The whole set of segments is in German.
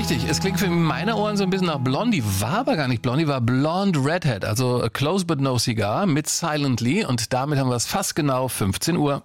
richtig. Es klingt für meine Ohren so ein bisschen nach Blondie. War aber gar nicht Blondie, war Blonde Redhead. Also Close But No Cigar mit Silently. Und damit haben wir es fast genau 15 Uhr.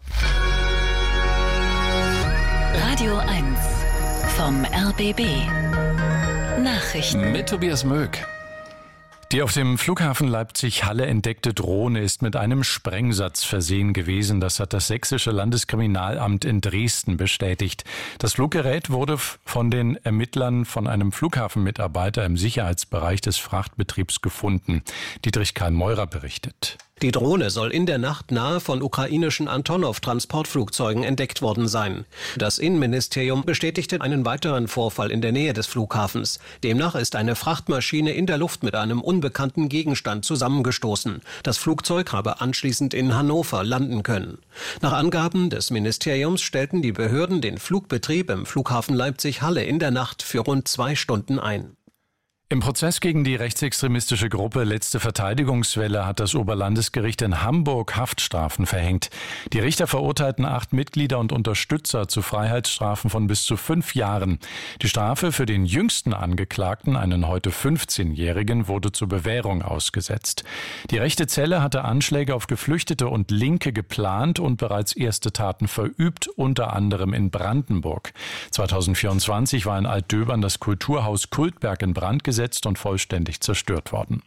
Radio 1 vom RBB. Nachrichten. Mit Tobias Möck. Die auf dem Flughafen Leipzig-Halle entdeckte Drohne ist mit einem Sprengsatz versehen gewesen. Das hat das Sächsische Landeskriminalamt in Dresden bestätigt. Das Fluggerät wurde von den Ermittlern von einem Flughafenmitarbeiter im Sicherheitsbereich des Frachtbetriebs gefunden. Dietrich Karl Meurer berichtet. Die Drohne soll in der Nacht nahe von ukrainischen Antonov-Transportflugzeugen entdeckt worden sein. Das Innenministerium bestätigte einen weiteren Vorfall in der Nähe des Flughafens. Demnach ist eine Frachtmaschine in der Luft mit einem unbekannten Gegenstand zusammengestoßen. Das Flugzeug habe anschließend in Hannover landen können. Nach Angaben des Ministeriums stellten die Behörden den Flugbetrieb im Flughafen Leipzig-Halle in der Nacht für rund 2 Stunden ein. Im Prozess gegen die rechtsextremistische Gruppe Letzte Verteidigungswelle hat das Oberlandesgericht in Hamburg Haftstrafen verhängt. Die Richter verurteilten 8 Mitglieder und Unterstützer zu Freiheitsstrafen von bis zu 5 Jahren. Die Strafe für den jüngsten Angeklagten, einen heute 15-Jährigen, wurde zur Bewährung ausgesetzt. Die rechte Zelle hatte Anschläge auf Geflüchtete und Linke geplant und bereits erste Taten verübt, unter anderem in Brandenburg. 2024 war in Altdöbern das Kulturhaus Kultberg in Brand gesetzt und vollständig zerstört worden.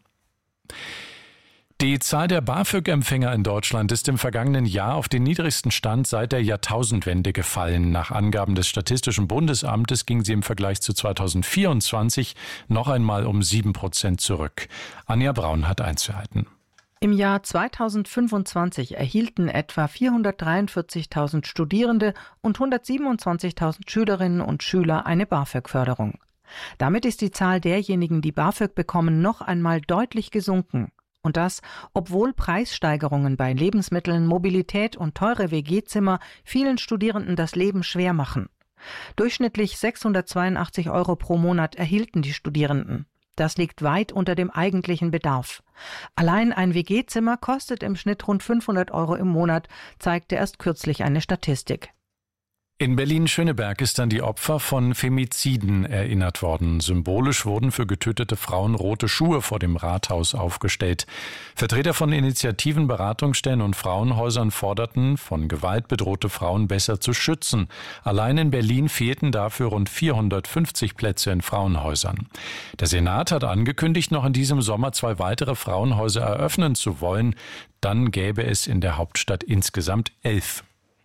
Die Zahl der BAföG-Empfänger in Deutschland ist im vergangenen Jahr auf den niedrigsten Stand seit der Jahrtausendwende gefallen. Nach Angaben des Statistischen Bundesamtes ging sie im Vergleich zu 2024 noch einmal um 7% zurück. Anja Braun hat Einzelheiten. Im Jahr 2025 erhielten etwa 443.000 Studierende und 127.000 Schülerinnen und Schüler eine BAföG-Förderung. Damit ist die Zahl derjenigen, die BAföG bekommen, noch einmal deutlich gesunken. Und das, obwohl Preissteigerungen bei Lebensmitteln, Mobilität und teure WG-Zimmer vielen Studierenden das Leben schwer machen. Durchschnittlich 682 € pro Monat erhielten die Studierenden. Das liegt weit unter dem eigentlichen Bedarf. Allein ein WG-Zimmer kostet im Schnitt rund 500 € im Monat, zeigte erst kürzlich eine Statistik. In Berlin-Schöneberg ist an die Opfer von Femiziden erinnert worden. Symbolisch wurden für getötete Frauen rote Schuhe vor dem Rathaus aufgestellt. Vertreter von Initiativen, Beratungsstellen und Frauenhäusern forderten, von Gewalt bedrohte Frauen besser zu schützen. Allein in Berlin fehlten dafür rund 450 Plätze in Frauenhäusern. Der Senat hat angekündigt, noch in diesem Sommer 2 weitere Frauenhäuser eröffnen zu wollen. Dann gäbe es in der Hauptstadt insgesamt 11.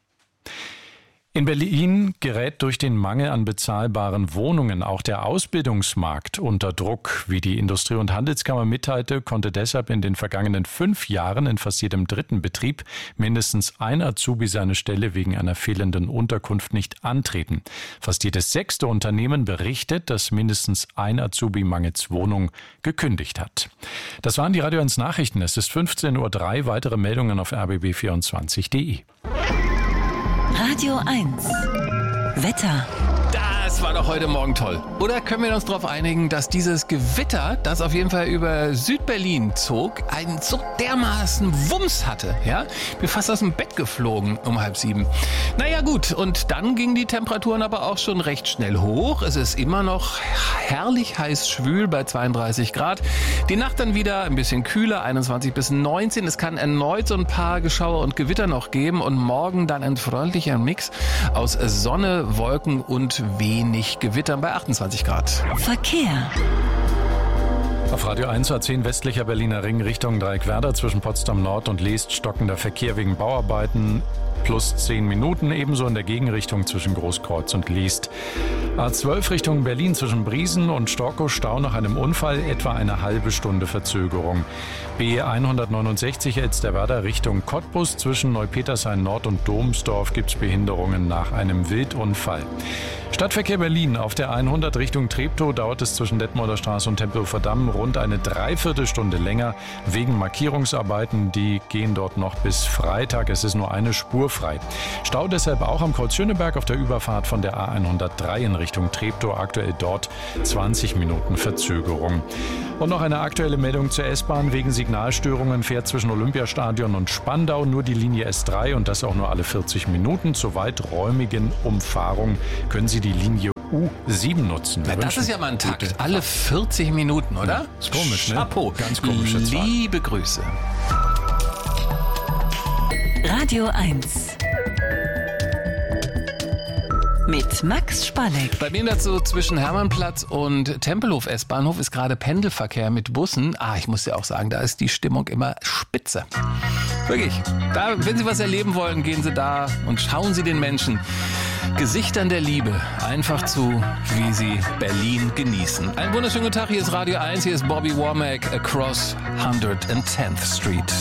In Berlin gerät durch den Mangel an bezahlbaren Wohnungen auch der Ausbildungsmarkt unter Druck. Wie die Industrie- und Handelskammer mitteilte, konnte deshalb in den vergangenen 5 Jahren in fast jedem 3. Betrieb mindestens ein Azubi seine Stelle wegen einer fehlenden Unterkunft nicht antreten. Fast jedes 6. Unternehmen berichtet, dass mindestens ein Azubi mangels Wohnung gekündigt hat. Das waren die Radio 1 Nachrichten. Es ist 15:03 Uhr. Weitere Meldungen auf rbb24.de. Radio 1 Wetter. Das war doch heute Morgen toll. Oder können wir uns darauf einigen, dass dieses Gewitter, das auf jeden Fall über Südberlin zog, einen so dermaßen Wumms hatte, ja? Ich bin fast aus dem Bett geflogen um 6:30. Naja gut, und dann gingen die Temperaturen aber auch schon recht schnell hoch. Es ist immer noch herrlich heiß schwül bei 32 Grad. Die Nacht dann wieder ein bisschen kühler, 21 bis 19. Es kann erneut so ein paar Geschauer und Gewitter noch geben und morgen dann ein freundlicher Mix aus Sonne, Wolken und wenig Gewittern bei 28 Grad. Verkehr. Auf Radio 1 A10 westlicher Berliner Ring Richtung Dreieckwerder zwischen Potsdam Nord und Leest stockender Verkehr wegen Bauarbeiten. Plus 10 Minuten, ebenso in der Gegenrichtung zwischen Großkreuz und Leest. A12 Richtung Berlin zwischen Briesen und Storkow Stau nach einem Unfall, etwa eine halbe Stunde Verzögerung. B 169 Elsterwerda Richtung Cottbus zwischen Neupetershain Nord und Domsdorf gibt's Behinderungen nach einem Wildunfall. Stadtverkehr Berlin auf der 100 Richtung Treptow dauert es zwischen Detmolder Straße und Tempelhofer Damm rund eine Dreiviertelstunde länger wegen Markierungsarbeiten. Die gehen dort noch bis Freitag. Es ist nur eine Spur frei. Stau deshalb auch am Kreuz Schöneberg auf der Überfahrt von der A103 in Richtung Treptow. Aktuell dort 20 Minuten Verzögerung. Und noch eine aktuelle Meldung zur S-Bahn. Wegen Signalstörungen fährt zwischen Olympiastadion und Spandau nur die Linie S3 und das auch nur alle 40 Minuten. Zur weiträumigen Umfahrung können Sie die Linie U7 nutzen. Na, das ist ja mal ein Takt. Alle 40 Minuten, oder? Ja, ist komisch, ne? Chapeau. Ganz komische Zahl. Liebe Grüße. Radio 1 mit Max Spalleck. Bei mir dazu zwischen Hermannplatz und Tempelhof S-Bahnhof ist gerade Pendelverkehr mit Bussen. Ich muss ja auch sagen, da ist die Stimmung immer spitze. Wirklich. Da, wenn Sie was erleben wollen, gehen Sie da und schauen Sie den Menschen Gesichtern der Liebe einfach zu, wie sie Berlin genießen. Einen wunderschönen guten Tag, hier ist Radio 1, hier ist Bobby Womack, Across 110th Street.